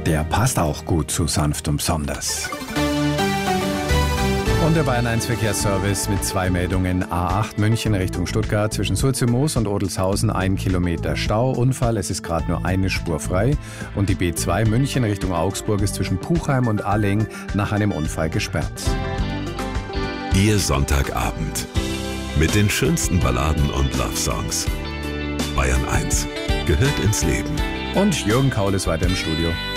Der passt auch gut zu sanft und besonders. Und der Bayern 1 Verkehrsservice mit 2 Meldungen. A8 München Richtung Stuttgart zwischen Sulzimoos und Odelshausen 1 Kilometer Stau. Unfall, es ist gerade nur eine Spur frei. Und die B2 München Richtung Augsburg ist zwischen Puchheim und Alling nach einem Unfall gesperrt. Ihr Sonntagabend mit den schönsten Balladen und Love-Songs. Bayern 1 gehört ins Leben. Und Jürgen Kaul ist weiter im Studio.